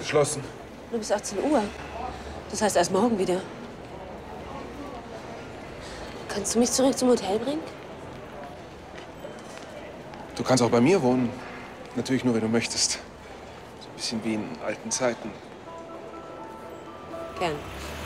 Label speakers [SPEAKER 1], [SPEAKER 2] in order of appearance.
[SPEAKER 1] geschlossen.
[SPEAKER 2] Nur bis 18 Uhr. Das heißt erst morgen wieder. Kannst du mich zurück zum Hotel bringen?
[SPEAKER 1] Du kannst auch bei mir wohnen. Natürlich nur, wenn du möchtest. So ein bisschen wie in alten Zeiten.
[SPEAKER 2] Gern.